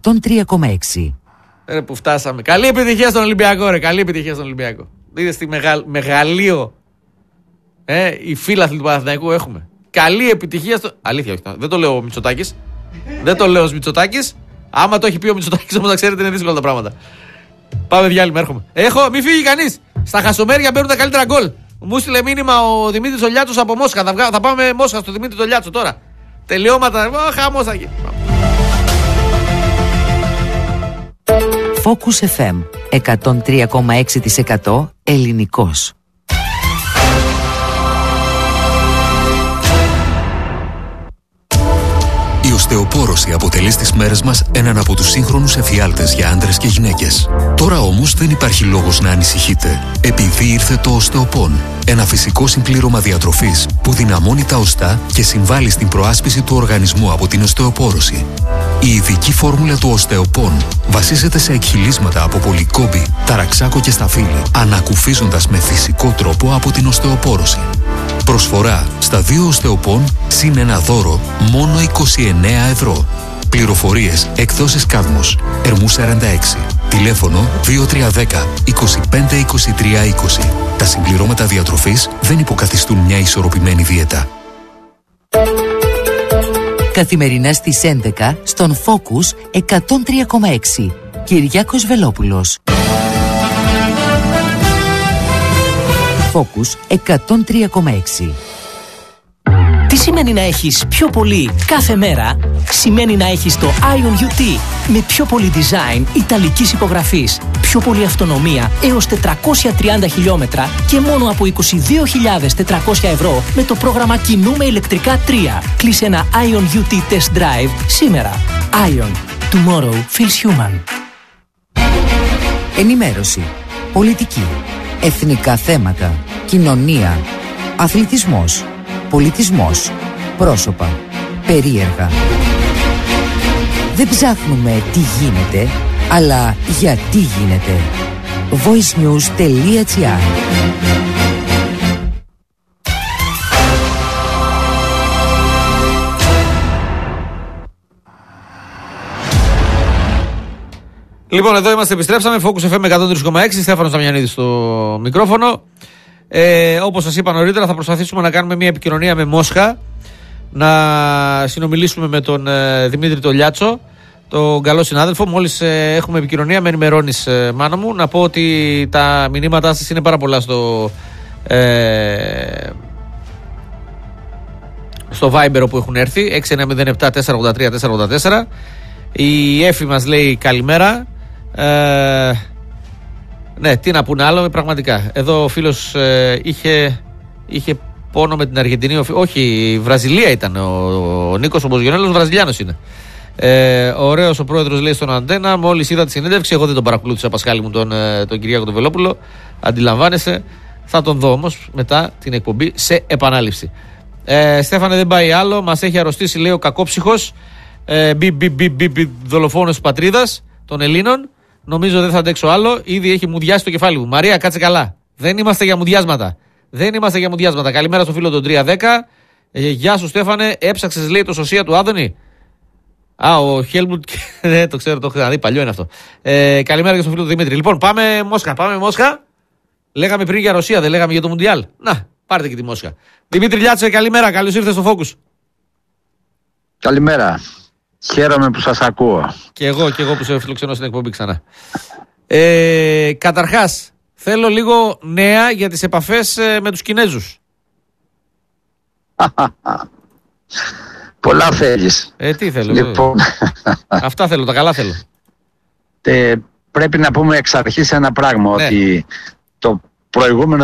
Speaker 3: 103,6.
Speaker 1: Που φτάσαμε. Καλή επιτυχία στον Ολυμπιακό, ρε. Καλή επιτυχία στον Ολυμπιακό. Είδες τι μεγαλείο οι φίλαθλοι του Παναθηναϊκού έχουμε. Καλή επιτυχία στο. Αλήθεια, όχι. Δεν το λέω ο Μητσοτάκης. Δεν το λέω ο Μητσοτάκης. Άμα το έχει πει ο Μητσοτάκης, όμως να ξέρετε είναι δύσκολα τα πράγματα. Πάμε διάλειμμα, έρχομαι. Μη φύγει κανείς. Στα χασομέρια μπαίνουν τα καλύτερα γκολ. Μου στείλε μήνυμα ο Δημήτρης Ολιάτσος από Μόσχα. Θα πάμε Μόσχα στο Δημήτρη Ολιάτσο τώρα. Τελειώματα. Χαμός θα γίνει.
Speaker 3: Focus FM 103,6% ελληνικός.
Speaker 4: Η οστεοπόρωση αποτελεί στις μέρες μας έναν από τους σύγχρονους εφιάλτες για άντρες και γυναίκες. Τώρα όμως δεν υπάρχει λόγος να ανησυχείτε, επειδή ήρθε το Οστεοπόν, ένα φυσικό συμπλήρωμα διατροφής που δυναμώνει τα οστά και συμβάλλει στην προάσπιση του οργανισμού από την οστεοπόρωση. Η ειδική φόρμουλα του Οστεοπόν βασίζεται σε εκχυλίσματα από πολυκόμπη, ταραξάκο και σταφύλι, ανακουφίζοντας με φυσικό τρόπο από την οστεοπόρωση. Προσφορά στα 2 Οστεοπόν συν ένα δώρο μόνο 29 ευρώ. Πληροφορίες εκδόσεις Κάδμος, Ερμού 46. Τηλέφωνο 2310 25 23 20. Τα συμπληρώματα διατροφής δεν υποκαθιστούν μια ισορροπημένη δίαιτα.
Speaker 3: Καθημερινά στις 11 στον Focus 103,6. Κυριάκος Βελόπουλος. Focus 103,6.
Speaker 5: Τι σημαίνει να έχεις πιο πολύ κάθε μέρα? Σημαίνει να έχεις το Ion UT με πιο πολύ design ιταλικής υπογραφής, πιο πολύ αυτονομία έως 430 χιλιόμετρα και μόνο από 22.400 ευρώ με το πρόγραμμα Κινούμε ηλεκτρικά 3. Κλείσε ένα Ion UT Test Drive σήμερα. Ion. Tomorrow feels human.
Speaker 3: Ενημέρωση, πολιτική, εθνικά θέματα, κοινωνία, αθλητισμός, πολιτισμός, πρόσωπα, περίεργα. Δεν ψάχνουμε τι γίνεται, αλλά γιατί γίνεται. voicenews.gr.
Speaker 1: Λοιπόν, εδώ είμαστε, επιστρέψαμε. Focus FM 103,6. Στέφανος Δαμιανίδης στο μικρόφωνο. Όπως σας είπα νωρίτερα, θα προσπαθήσουμε να κάνουμε μια επικοινωνία με Μόσχα, να συνομιλήσουμε με τον Δημήτρη Τολιάτσο, τον καλό συνάδελφο. Μόλις έχουμε επικοινωνία, με ενημερώνεις, μάνα μου. Να πω ότι τα μηνύματά σας είναι πάρα πολλά στο Viber όπου έχουν έρθει, 6907-483-484. Η Έφη μας λέει καλημέρα. Ναι, τι να πούνε άλλο, πραγματικά. Εδώ ο φίλος είχε είχε πόνο με την Αργεντινή. Όχι, η Βραζιλία ήταν. Ο Νίκος Μποζογιονέλος Βραζιλιάνος είναι. Ωραίος ο πρόεδρος, λέει στον Αντένα. Μόλις είδα τη συνέντευξη, εγώ δεν τον παρακολούθησα, Πασχάλη μου, τον Κυριάκο τον Βελόπουλο. Αντιλαμβάνεσαι. Θα τον δω όμως μετά την εκπομπή σε επανάληψη. Στέφανε, δεν πάει άλλο. Μας έχει αρρωστήσει, λέει, ο κακόψυχος. Δολοφόνος της πατρίδας των Ελλήνων. Νομίζω δεν θα αντέξω άλλο. Ήδη έχει μουδιάσει το κεφάλι μου. Μαρία, κάτσε καλά. Δεν είμαστε για μουδιάσματα. Καλημέρα στο φίλο των 310. Γεια σου, Στέφανε. Έψαξες, λέει, το σωσία του Άδωνη. Ο Χέλμουντ. Δεν το ξέρω, το έχω δει. Παλιό είναι αυτό. Καλημέρα και στο φίλο του Δημήτρη. Λοιπόν, πάμε Μόσχα. Λέγαμε πριν για Ρωσία, δεν λέγαμε για το Μουντιάλ. Να, πάρτε και τη Μόσχα. Δημήτρη Λιάτσε, καλημέρα. Καλώς ήρθες στο Focus.
Speaker 6: Καλημέρα. Χαίρομαι που σας ακούω.
Speaker 1: Και εγώ που σε φιλοξενώ στην εκπομπή ξανά. Καταρχάς, θέλω λίγο νέα για τις επαφές με τους Κινέζους.
Speaker 6: Πολλά θέλεις.
Speaker 1: Τι θέλω.
Speaker 6: Λοιπόν...
Speaker 1: Αυτά θέλω, τα καλά θέλω.
Speaker 6: Πρέπει να πούμε εξ αρχής ένα πράγμα, ναι. Ότι το προηγούμενο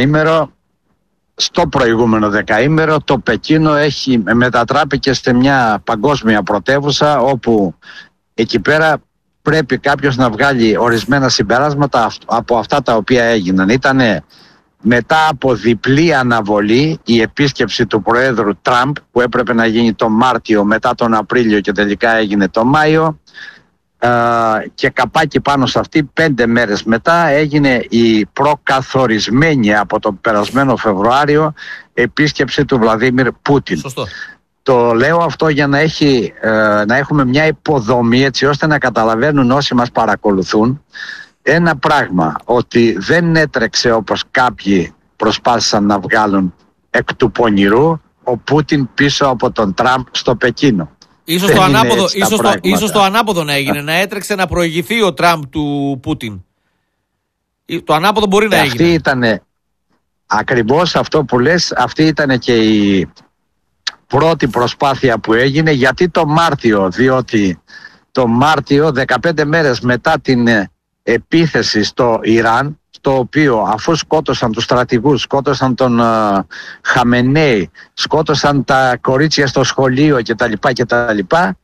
Speaker 6: δεκαήμερο το Πεκίνο μετατράπηκε σε μια παγκόσμια πρωτεύουσα, όπου εκεί πέρα πρέπει κάποιος να βγάλει ορισμένα συμπεράσματα από αυτά τα οποία έγιναν. Ήτανε μετά από διπλή αναβολή η επίσκεψη του Προέδρου Τραμπ, που έπρεπε να γίνει το Μάρτιο, μετά τον Απρίλιο και τελικά έγινε το Μάιο, και καπάκι πάνω σε αυτή 5 μέρες μετά έγινε η προκαθορισμένη από τον περασμένο Φεβρουάριο επίσκεψη του Βλαντίμιρ Πούτιν.
Speaker 1: Σωστό.
Speaker 6: Το λέω αυτό για να έχουμε μια υποδομή, έτσι ώστε να καταλαβαίνουν όσοι μας παρακολουθούν ένα πράγμα, ότι δεν έτρεξε όπως κάποιοι προσπάθησαν να βγάλουν εκ του πονηρού ο Πούτιν πίσω από τον Τραμπ στο Πεκίνο.
Speaker 1: Ίσως το ανάποδο να έγινε, να έτρεξε να προηγηθεί ο Τραμπ του Πούτιν. Το ανάποδο μπορεί να έγινε.
Speaker 6: Ήτανε, ακριβώς αυτό που λες, αυτή ήταν και η πρώτη προσπάθεια που έγινε. Γιατί το Μάρτιο? Διότι το Μάρτιο, 15 μέρες μετά την επίθεση στο Ιράν, στο οποίο αφού σκότωσαν τους στρατηγούς, σκότωσαν τον Χαμενέι, σκότωσαν τα κορίτσια στο σχολείο κτλ.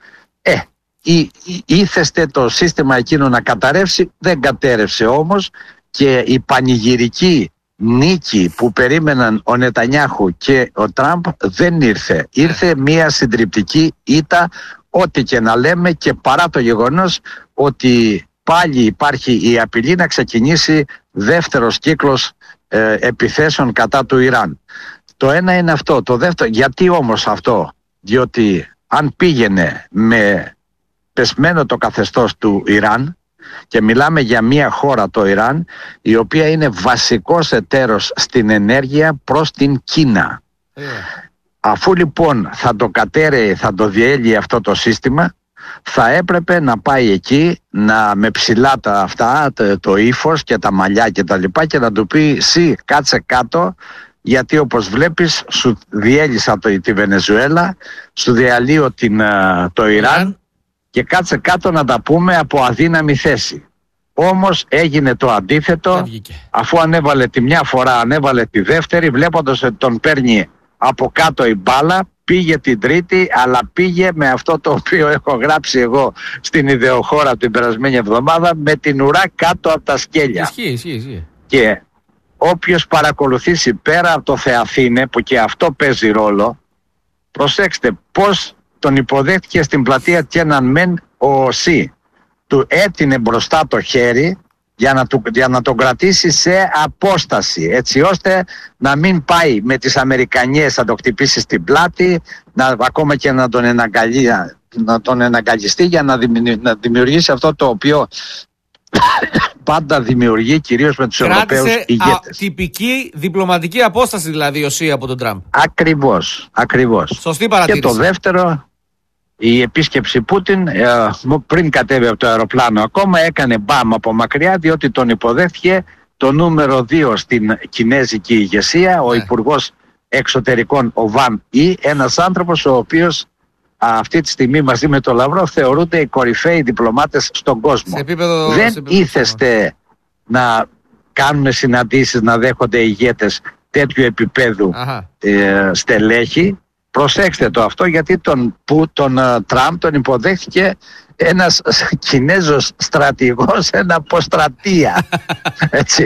Speaker 6: Ήθεστε το σύστημα εκείνο να καταρρεύσει, δεν κατέρευσε όμως, και η πανηγυρική νίκη που περίμεναν ο Νετανιάχου και ο Τραμπ δεν ήρθε. Ήρθε μια συντριπτική ήττα, ό,τι και να λέμε, και παρά το γεγονός ότι πάλι υπάρχει η απειλή να ξεκινήσει δεύτερος κύκλος επιθέσεων κατά του Ιράν. Το ένα είναι αυτό. Το δεύτερο, γιατί όμως αυτό? Διότι αν πήγαινε με πεσμένο το καθεστώς του Ιράν, και μιλάμε για μια χώρα, το Ιράν, η οποία είναι βασικός εταίρος στην ενέργεια προς την Κίνα. Αφού λοιπόν θα το κατέρεε, θα το διέλυε αυτό το σύστημα, θα έπρεπε να πάει εκεί με ψηλά το ύφος και τα μαλλιά και τα λοιπά, και να του πει «Συ, κάτσε κάτω, γιατί όπως βλέπεις σου διέλυσα τη Βενεζουέλα, σου διαλύω το Ιράν, και κάτσε κάτω να τα πούμε από αδύναμη θέση». Όμως έγινε το αντίθετο. Αφού ανέβαλε τη μια φορά, ανέβαλε τη δεύτερη, βλέποντας ότι τον παίρνει από κάτω η μπάλα, πήγε την τρίτη, αλλά πήγε με αυτό το οποίο έχω γράψει εγώ στην Ιδεοχώρα την περασμένη εβδομάδα, με την ουρά κάτω από τα σκέλια.
Speaker 1: Ισχύει.
Speaker 6: Και όποιος παρακολουθήσει πέρα από το Θεαθήνε, που και αυτό παίζει ρόλο, προσέξτε πώς τον υποδέχτηκε στην πλατεία Τιένανμεν ο Σι. Του έτεινε μπροστά το χέρι για να τον κρατήσει σε απόσταση, έτσι ώστε να μην πάει με τις Αμερικανιές να το χτυπήσει στην πλάτη, ακόμα και να τον εναγκαλιστεί, για να δημιουργήσει αυτό το οποίο πάντα δημιουργεί, κυρίως με τους Ευρωπαίους ηγέτες.
Speaker 1: Τυπική διπλωματική απόσταση δηλαδή ο ΣΥ από τον Τραμπ.
Speaker 6: Ακριβώς.
Speaker 1: Σωστή παρατήρηση.
Speaker 6: Και το δεύτερο, η επίσκεψη Πούτιν, πριν κατέβει από το αεροπλάνο ακόμα, έκανε μπαμ από μακριά, διότι τον υποδέχθηκε το νούμερο 2 στην κινέζικη ηγεσία, ο Υπουργός Εξωτερικών ο Βαν Ι, ένας άνθρωπος ο οποίος αυτή τη στιγμή μαζί με τον Λαυρό θεωρούνται οι κορυφαίοι διπλωμάτες στον κόσμο. Δεν ήθεστε να κάνουν συναντήσεις, να δέχονται ηγέτες τέτοιου επίπεδου στελέχη. Προσέξτε το αυτό, γιατί τον Τραμπ τον υποδέχθηκε ένας Κινέζος στρατηγός εν αποστρατεία. Έτσι.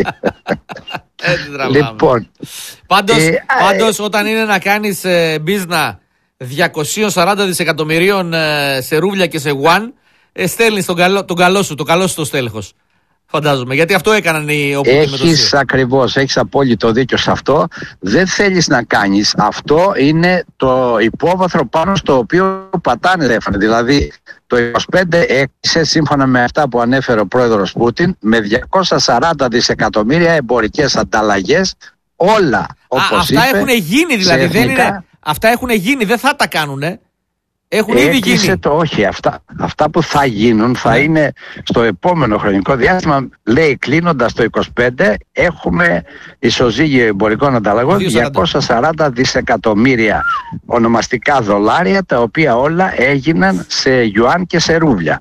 Speaker 6: Λοιπόν,
Speaker 1: πάντως όταν είναι να κάνεις business 240 δισεκατομμυρίων σε ρούβλια και σε γουάν, στέλνεις τον καλό σου το στέλεχος. Φαντάζομαι, γιατί αυτό έκαναν οι
Speaker 6: Έχεις ακριβώς, έχεις απόλυτο δίκιο σε αυτό. Δεν θέλεις να κάνεις. Αυτό είναι το υπόβαθρο πάνω στο οποίο πατάνε. Δηλαδή το 25 έκλεισε, σύμφωνα με αυτά που ανέφερε ο πρόεδρος Πούτιν, με 240 δισεκατομμύρια εμπορικές ανταλλαγές, όλα όπως
Speaker 1: αυτά
Speaker 6: είπε.
Speaker 1: Έχουν γίνει δηλαδή, εθνικά, δεν είναι, αυτά έχουν γίνει, δεν θα τα κάνουνε. Έχουν ήδη γίνει.
Speaker 6: Όχι, αυτά που θα γίνουν θα είναι στο επόμενο χρονικό διάστημα. Λέει, κλείνοντας το 25, έχουμε ισοζύγιο εμπορικών ανταλλαγών 240 δισεκατομμύρια ονομαστικά δολάρια, τα οποία όλα έγιναν σε γιουάν και σε ρούβλια.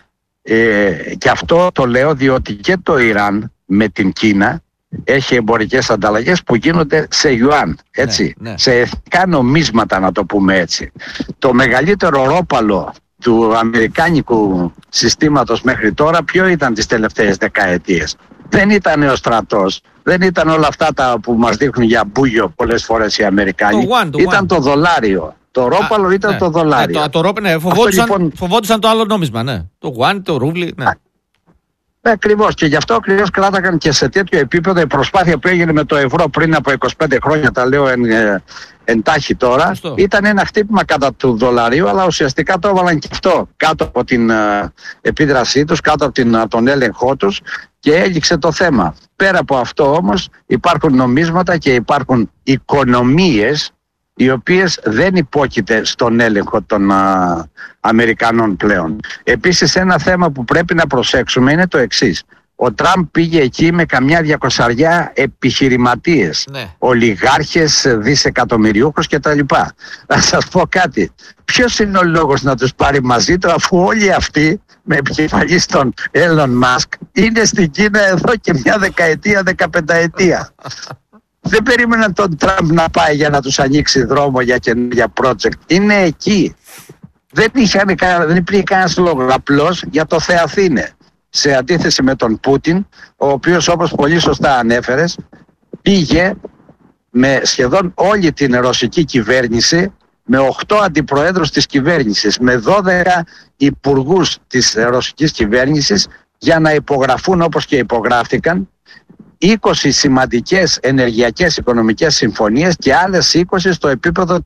Speaker 6: Και αυτό το λέω διότι και το Ιράν με την Κίνα έχει εμπορικές ανταλλαγές που γίνονται σε γιουάν, έτσι, σε εθνικά νομίσματα, να το πούμε έτσι. Το μεγαλύτερο ρόπαλο του αμερικάνικου συστήματος μέχρι τώρα ποιο ήταν τις τελευταίες δεκαετίες? Δεν ήταν ο στρατός, δεν ήταν όλα αυτά τα που μας δείχνουν για μπούγιο πολλές φορές οι Αμερικάνοι. Ήταν το δολάριο. Το ρόπαλο ήταν το δολάριο.
Speaker 1: Φοβόντουσαν το άλλο νόμισμα, το γουάν, το ρούβλι,
Speaker 6: Ακριβώς, και γι' αυτό ακριβώς κράταγαν και σε τέτοιο επίπεδο η προσπάθεια που έγινε με το ευρώ πριν από 25 χρόνια, τα λέω εντάχει τώρα. Ήταν ένα χτύπημα κατά του δολαρίου, αλλά ουσιαστικά το έβαλαν και αυτό κάτω από την επίδρασή τους, κάτω από τον έλεγχό τους, και έληξε το θέμα. Πέρα από αυτό όμως υπάρχουν νομίσματα και υπάρχουν οικονομίες οι οποίες δεν υπόκειται στον έλεγχο των Αμερικανών πλέον. Επίσης, ένα θέμα που πρέπει να προσέξουμε είναι το εξής. Ο Τραμπ πήγε εκεί με καμιά 200 επιχειρηματίες, ολιγάρχες, δισεκατομμυριούχους κτλ. Να σας πω κάτι. Ποιος είναι ο λόγος να τους πάρει μαζί του, αφού όλοι αυτοί με επικεφαλής τον Elon Musk είναι στην Κίνα εδώ και μια δεκαετία, 15ετία. Δεν περίμεναν τον Τραμπ να πάει για να τους ανοίξει δρόμο για καινούργια project. Είναι εκεί. Δεν υπήρχε κανένας λόγος. Απλώς για το Θεαθήνε. Σε αντίθεση με τον Πούτιν, ο οποίος, όπως πολύ σωστά ανέφερες, πήγε με σχεδόν όλη την ρωσική κυβέρνηση, με 8 αντιπροέδρους της κυβέρνησης, με 12 υπουργούς της ρωσικής κυβέρνησης, για να υπογραφούν, όπως και υπογράφτηκαν, 20 σημαντικές ενεργειακές οικονομικές συμφωνίες και άλλες 20 στο επίπεδο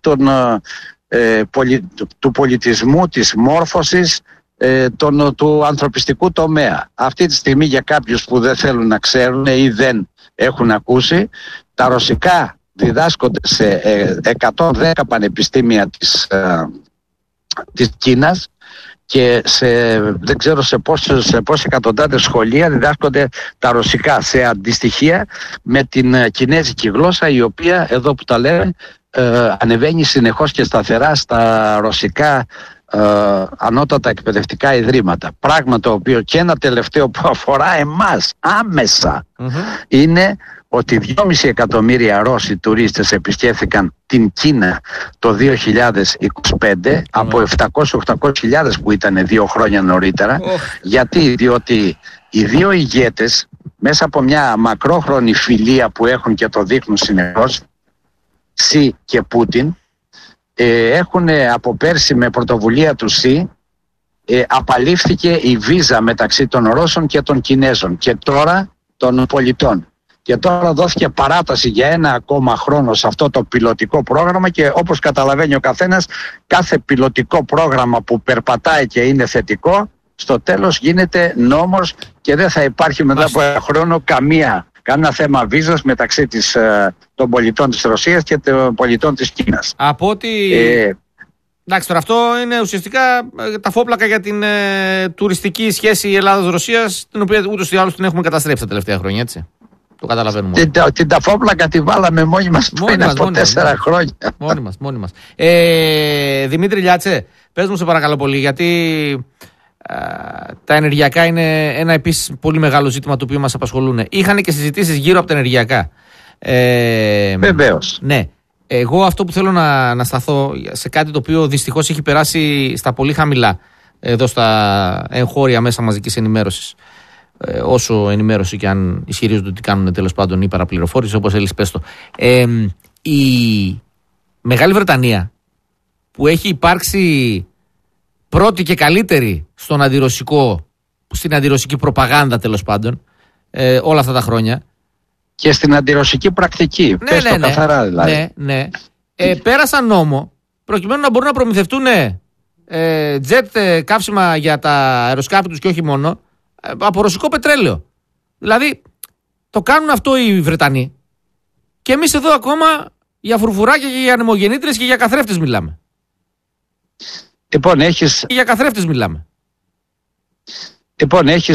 Speaker 6: του πολιτισμού, της μόρφωσης, του ανθρωπιστικού τομέα. Αυτή τη στιγμή, για κάποιους που δεν θέλουν να ξέρουν ή δεν έχουν ακούσει, τα ρωσικά διδάσκονται σε 110 πανεπιστήμια της Κίνας, και δεν ξέρω σε πόσες εκατοντάδες σχολεία διδάσκονται τα ρωσικά, σε αντιστοιχεία με την κινέζικη γλώσσα, η οποία, εδώ που τα λέμε, ανεβαίνει συνεχώς και σταθερά στα ρωσικά ανώτατα εκπαιδευτικά ιδρύματα. Πράγμα το οποίο, και ένα τελευταίο που αφορά εμάς άμεσα, είναι ότι 2,5 εκατομμύρια Ρώσοι τουρίστες επισκέφθηκαν την Κίνα το 2025 από 700-800 που ήταν 2 χρόνια νωρίτερα. Γιατί? Διότι οι δύο ηγέτες, μέσα από μια μακρόχρονη φιλία που έχουν και το δείχνουν συνεχώς, Σι και Πούτιν, έχουν από πέρσι, με πρωτοβουλία του Σι, απαλήφθηκε η βίζα μεταξύ των Ρώσων και των Κινέζων και τώρα των πολιτών. Και τώρα δόθηκε παράταση για 1 ακόμα χρόνο σε αυτό το πιλωτικό πρόγραμμα, και όπως καταλαβαίνει ο καθένας, κάθε πιλωτικό πρόγραμμα που περπατάει και είναι θετικό, στο τέλος γίνεται νόμος και δεν θα υπάρχει μετά από 1 χρόνο κανένα θέμα βίζας μεταξύ των πολιτών της Ρωσίας και των πολιτών της Κίνας.
Speaker 1: Από ότι... Εντάξει, τώρα αυτό είναι ουσιαστικά τα φόπλακα για την τουριστική σχέση Ελλάδας-Ρωσίας, την οποία ούτως ή άλλως την έχουμε καταστρέψει τα τελευταία χρόνια, έτσι. Το καταλαβαίνουμε.
Speaker 6: Την ταφόπλακα τη βάλαμε μόνοι μας πριν από 4 χρόνια.
Speaker 1: Μόνοι μας. Δημήτρη Λιάτσε, πες μου σε παρακαλώ πολύ, γιατί τα ενεργειακά είναι ένα επίσης πολύ μεγάλο ζήτημα το οποίο μας απασχολούν. Είχαν και συζητήσεις γύρω από τα ενεργειακά.
Speaker 6: Βεβαίως.
Speaker 1: Ναι. Εγώ αυτό που θέλω να σταθώ σε κάτι το οποίο δυστυχώς έχει περάσει στα πολύ χαμηλά εδώ στα εγχώρια μέσα μαζικής ενημέρωσης. Όσο ενημέρωση και αν ισχυρίζονται ότι κάνουν τέλος πάντων η παραπληροφόρηση, όπως έλεις πες το. Η Μεγάλη Βρετανία που έχει υπάρξει πρώτη και καλύτερη στην αντιρωσική προπαγάνδα τέλος πάντων όλα αυτά τα χρόνια.
Speaker 6: Και στην αντιρωσική πρακτική. Πες το καθαρά δηλαδή.
Speaker 1: Ναι. Πέρασαν νόμο προκειμένου να μπορούν να προμηθευτούν jet καύσιμα για τα αεροσκάφη τους και όχι μόνο από ρωσικό πετρέλαιο. Δηλαδή το κάνουν αυτό οι Βρετανοί και εμείς εδώ ακόμα για φουρφουράκια και για ανεμογεννήτριες και για καθρέφτες μιλάμε.
Speaker 6: Λοιπόν,
Speaker 1: για καθρέφτες μιλάμε.
Speaker 6: Λοιπόν, έχεις